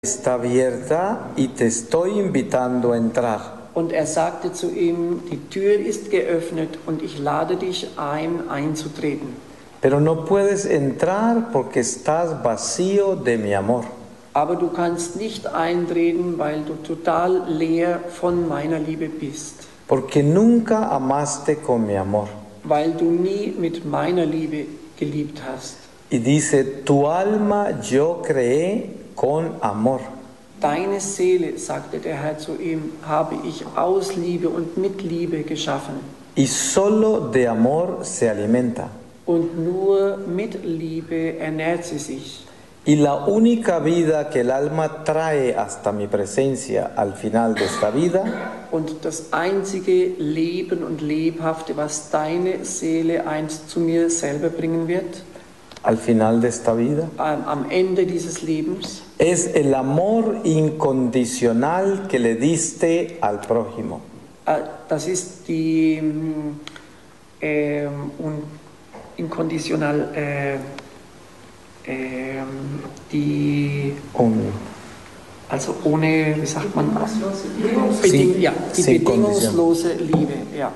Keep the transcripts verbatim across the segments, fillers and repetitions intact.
está abierta y te estoy invitando a entrar. Und er sagte zu ihm, die Tür ist geöffnet und ich lade dich ein, einzutreten. Pero no puedes entrar porque estás vacío de mi amor. Aber du kannst nicht eintreten, weil du total leer von meiner Liebe bist. Porque nunca amaste con mi amor. Weil du nie mit meiner Liebe geliebt hast. Y dice, tu alma yo creé con amor. Deine Seele, sagte der Herr zu ihm, habe ich aus Liebe und mit Liebe geschaffen. Y solo de amor se alimenta. Und nur mit Liebe ernährt sie sich. Y la única vida que el alma trae hasta mi presencia al final de esta vida Und das einzige Leben und Lebhafte, was deine Seele einst zu mir selber bringen wird, al final de esta vida, am Ende dieses Lebens, es el amor incondicional que le diste al prójimo. Das ist die äh, un, inkonditional äh, äh, die Un, also ohne, wie sagt man, Sin, Beding, ja, die sin bedingungslose Liebe, ja.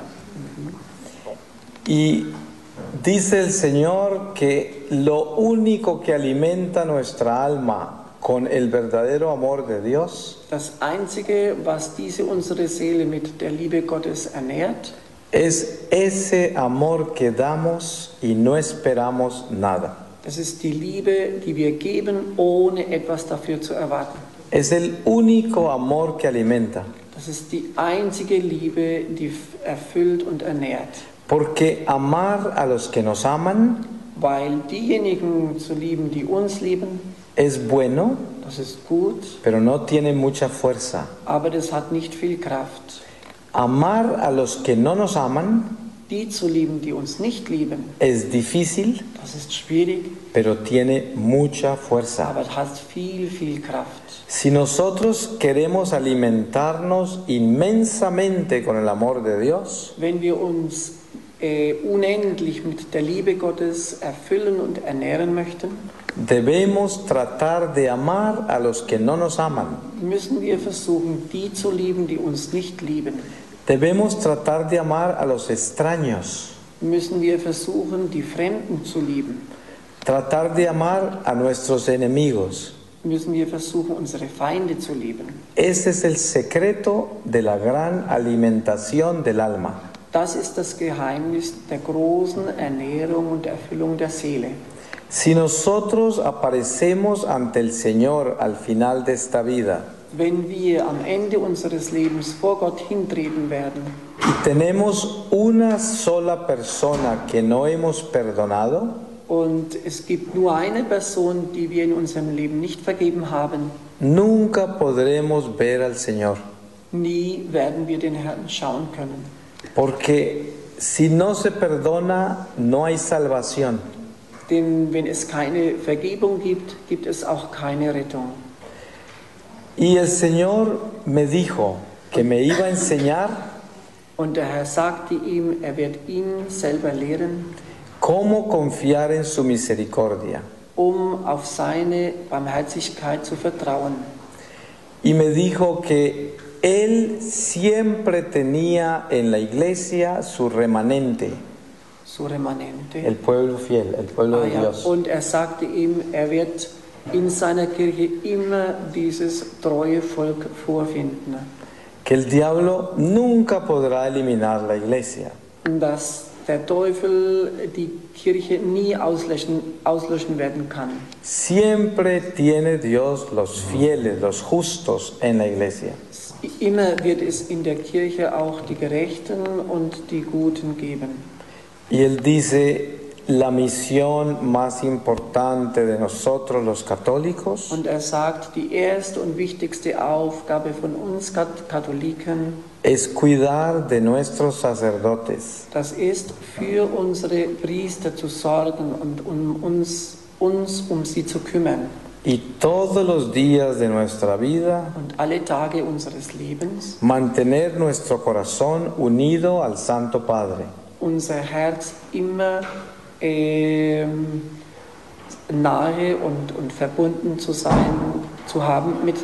Y dice el Señor que lo único que alimenta nuestra alma con el verdadero amor de Dios Das Einzige, was diese unsere Seele mit der Liebe Gottes ernährt, es ese amor que damos y no esperamos nada. das ist die Liebe, die wir geben, ohne etwas dafür zu erwarten. Es el único amor que alimenta. Das ist die einzige Liebe, die erfüllt und ernährt. Porque amar a los que nos aman Weil diejenigen zu lieben, die uns lieben, es bueno, das ist gut, pero no tiene mucha fuerza. aber das hat nicht viel Kraft. Amar a los que no nos aman Die zu lieben, die uns nicht lieben, es difícil, das ist schwierig, pero tiene mucha fuerza. aber es hat viel, viel Kraft. Si nosotros queremos alimentarnos inmensamente con el amor de Dios, Wenn wir uns äh, unendlich mit der Liebe Gottes erfüllen und ernähren möchten, debemos tratar de amar a los que no nos aman. müssen wir versuchen, die zu lieben, die uns nicht lieben. Debemos tratar de amar a los extraños. Müssen wir versuchen, die Fremden zu lieben. Tratar de amar a nuestros enemigos. Müssen wir versuchen, unsere Feinde zu lieben. Ese es el secreto de la gran alimentación del alma. Das ist das Geheimnis der großen Ernährung und Erfüllung der Seele. Si nosotros aparecemos ante el Señor al final de esta vida, Wenn wir am Ende unseres Lebens vor Gott hintreten werden y tenemos una sola persona que no hemos perdonado, und es gibt nur eine Person, die wir in unserem Leben nicht vergeben haben, nunca podremos ver al Señor. nie werden wir den Herrn schauen können. Porque si no se perdona, no hay salvación. Denn wenn es keine Vergebung gibt, gibt es auch keine Rettung. Y el Señor me dijo que me iba a enseñar Und der Herr sagte ihm, er wird ihn selber lehren, cómo confiar en su misericordia. um auf seine Barmherzigkeit zu vertrauen. Y me dijo que Él siempre tenía en la iglesia su remanente, Su remanente. el pueblo fiel, el pueblo Ah, de ja. Dios. Und er sagte ihm, er wird in seiner Kirche immer dieses treue Volk vorfinden. Que el diablo nunca podrá eliminar la iglesia. Dass der Teufel die Kirche nie auslöschen, auslöschen werden kann. Siempre tiene Dios los fieles, los justos en la iglesia. Immer wird es in der Kirche auch die Gerechten und die Guten geben. Y él dice, la misión más importante de nosotros los católicos Und er sagt, die erste und wichtigste Aufgabe von uns Katholiken, es cuidar de nuestros sacerdotes, das ist, für unsere Priester zu sorgen und um uns, uns um sie zu kümmern. y todos los días de nuestra vida Und alle Tage unseres Lebens mantener nuestro corazón unido al Santo Padre. unser Herz immer ähm, nahe und, und verbunden zu sein zu haben mit